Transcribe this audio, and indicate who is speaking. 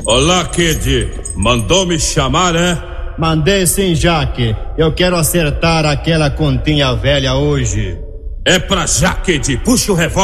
Speaker 1: Olá, Kid. Mandou me chamar, é?
Speaker 2: Mandei sim, Jaque. Eu quero acertar aquela continha velha hoje.
Speaker 1: É pra já, Kid. Puxa o revólver.